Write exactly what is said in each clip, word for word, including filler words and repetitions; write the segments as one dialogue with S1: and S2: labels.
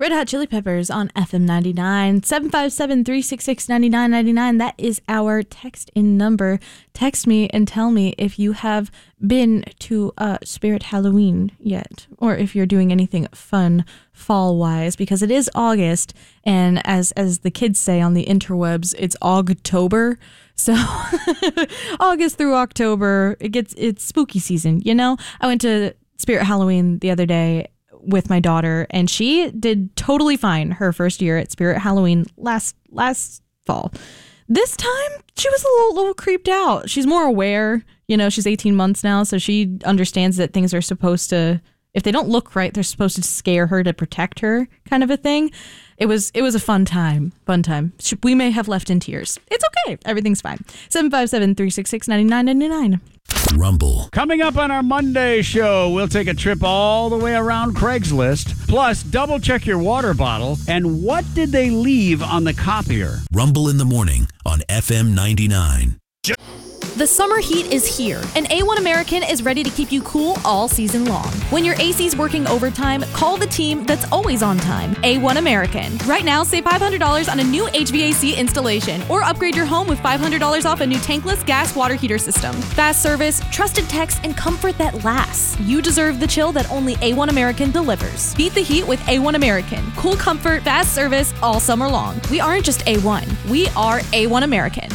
S1: Red Hot Chili Peppers on F M ninety-nine, seven five seven, three six six, nine nine nine nine. That is our text-in number. Text me and tell me if you have been to uh, Spirit Halloween yet, or if you're doing anything fun fall-wise, because it is August, and as as the kids say on the interwebs, it's Ogtober. So August through October, it gets it's spooky season, you know? I went to Spirit Halloween the other day with my daughter, and she did totally fine her first year at Spirit Halloween last last fall. This time, she was a little, little creeped out. She's more aware. You know, she's eighteen months now, so she understands that things are supposed to, if they don't look right, they're supposed to scare her to protect her, kind of a thing. It was it was a fun time. Fun time. We may have left in tears. It's okay. Everything's fine. seven five seven, three six six, nine nine nine nine.
S2: Rumble. Coming up on our Monday show, we'll take a trip all the way around Craigslist. Plus, double check your water bottle. And what did they leave on the copier?
S3: Rumble in the morning on F M ninety-nine.
S4: The summer heat is here, and A one American is ready to keep you cool all season long. When your A C's working overtime, call the team that's always on time. A one American. Right now, save five hundred dollars on a new H V A C installation, or upgrade your home with five hundred dollars off a new tankless gas water heater system. Fast service, trusted techs, and comfort that lasts. You deserve the chill that only A one American delivers. Beat the heat with A one American. Cool comfort, fast service, all summer long. We aren't just A one. We are A one American.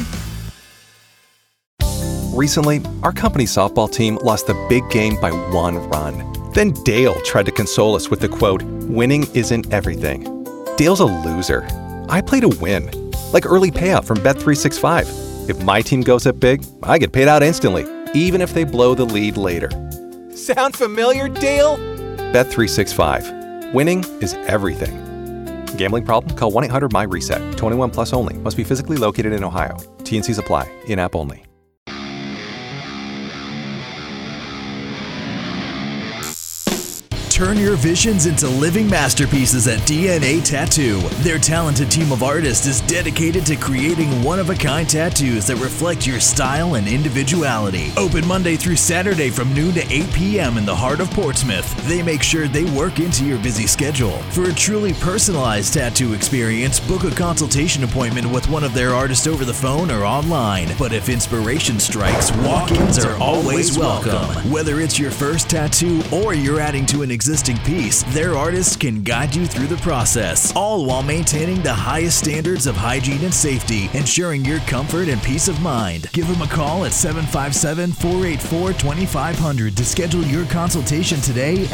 S5: Recently, our company's softball team lost the big game by one run. Then Dale tried to console us with the quote, "Winning isn't everything." Dale's a loser. I play to win. Like early payout from Bet three sixty-five. If my team goes up big, I get paid out instantly, even if they blow the lead later. Sound familiar, Dale? Bet three sixty-five. Winning is everything. Gambling problem? Call one eight hundred M Y reset. twenty-one plus only. Must be physically located in Ohio. T and C's apply. In-app only.
S3: Turn your visions into living masterpieces at D N A Tattoo. Their talented team of artists is dedicated to creating one-of-a-kind tattoos that reflect your style and individuality. Open Monday through Saturday from noon to eight p.m. in the heart of Portsmouth. They make sure they work into your busy schedule. For a truly personalized tattoo experience, book a consultation appointment with one of their artists over the phone or online. But if inspiration strikes, walk-ins are always welcome. Whether it's your first tattoo or you're adding to an existing existing piece, their artists can guide you through the process, all while maintaining the highest standards of hygiene and safety, ensuring your comfort and peace of mind. Give them a call at seven five seven, four eight four, two five zero zero to schedule your consultation today